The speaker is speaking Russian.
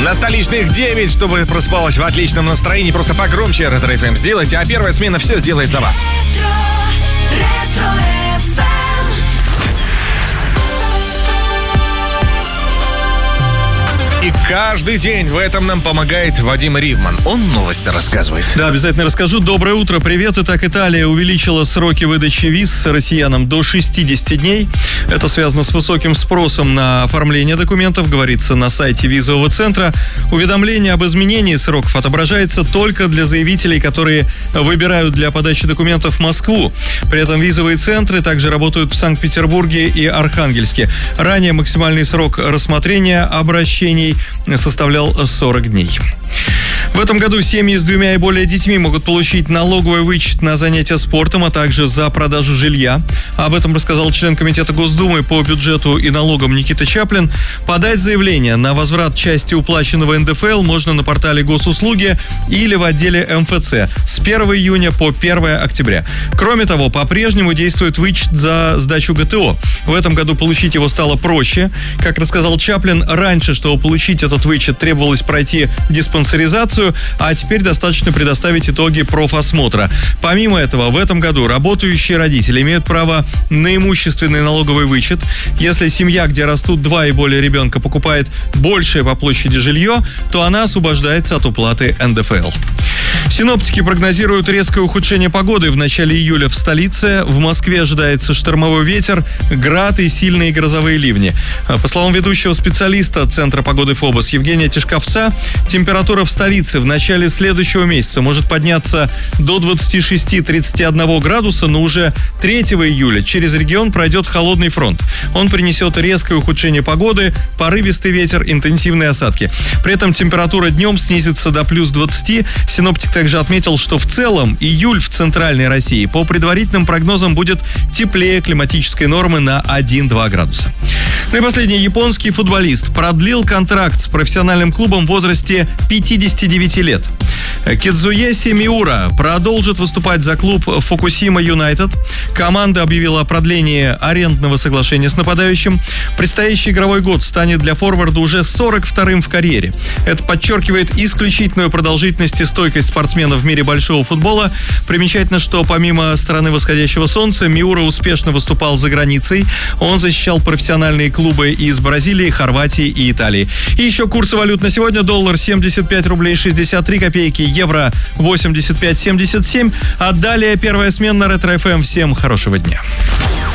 На столичных 9, чтобы проспалось в отличном настроении. Просто погромче Ретро-ФМ сделайте, а первая смена все сделает за вас. И каждый день в этом нам помогает Вадим Ривман. Он новости рассказывает. Да, обязательно расскажу. Доброе утро, привет. Итак, Италия увеличила сроки выдачи виз россиянам до 60 дней. Это связано с высоким спросом на оформление документов, говорится на сайте визового центра. Уведомление об изменении сроков отображается только для заявителей, которые выбирают для подачи документов Москву. При этом визовые центры также работают в Санкт-Петербурге и Архангельске. Ранее максимальный срок рассмотрения обращений составлял 40 дней. В этом году семьи с 2 и более детьми могут получить налоговый вычет на занятия спортом, а также за продажу жилья. Об этом рассказал член Комитета Госдумы по бюджету и налогам Никита Чаплин. Подать заявление на возврат части уплаченного НДФЛ можно на портале Госуслуги или в отделе МФЦ с 1 июня по 1 октября. Кроме того, по-прежнему действует вычет за сдачу ГТО. В этом году получить его стало проще. Как рассказал Чаплин, раньше, чтобы получить этот вычет, требовалось пройти диспансеризацию, а теперь достаточно предоставить итоги профосмотра. Помимо этого, в этом году работающие родители имеют право на имущественный налоговый вычет. Если семья, где растут 2 и более ребенка, покупает большее по площади жилье, то она освобождается от уплаты НДФЛ. Синоптики прогнозируют резкое ухудшение погоды в начале июля в столице. В Москве ожидается штормовой ветер, град и сильные грозовые ливни. По словам ведущего специалиста Центра погоды ФОБОС Евгения Тишковца, температура в столице в начале следующего месяца может подняться до 26-31 градуса, но уже 3 июля через регион пройдет холодный фронт. Он принесет резкое ухудшение погоды, порывистый ветер, интенсивные осадки. При этом температура днем снизится до плюс 20. Синоптик также отметил, что в целом июль в центральной России по предварительным прогнозам будет теплее климатической нормы на 1-2 градуса. Ну и последний. Японский футболист продлил контракт с профессиональным клубом в возрасте 59 лет. Кидзуеси Миура продолжит выступать за клуб Фукусима Юнайтед. Команда объявила о продлении арендного соглашения с нападающим. Предстоящий игровой год станет для форварда уже 42-м в карьере. Это подчеркивает исключительную продолжительность и стойкость спортсмена в мире большого футбола. Примечательно, что помимо «Страны восходящего солнца» Миура успешно выступал за границей. Он защищал профессиональные клубы из Бразилии, Хорватии и Италии. И еще курсы валют на сегодня. Доллар 75 рублей 63 копейки, евро 85,77. А далее первая смена на Ретро-ФМ. Всем хорошего дня.